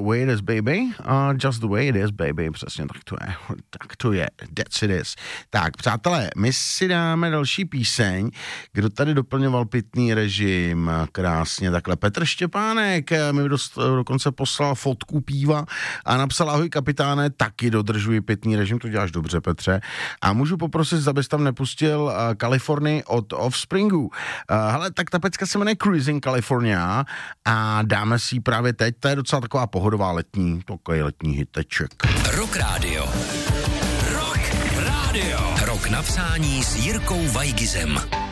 way it is, baby. Just the way it is, baby. Přesně tak to je. That's it is. Tak, přátelé, my si dáme další píseň. Kdo tady doplňoval pitný režim? Krásně takhle. Petr Štěpánek mi dokonce poslal fotku píva a napsal: ahoj kapitáne, taky dodržuji pitný režim. To děláš dobře, Petře. A můžu poprosit, abys tam nepustil Kalifornii od Offspringu. Hele, tak ta pecka se jmenuje Cruising California a dáme si ji právě teď. To je docela taková pohodová takový letní hiteček. Rock Radio. Rock Radio. Rock na přání s Jirkou Vajgizem.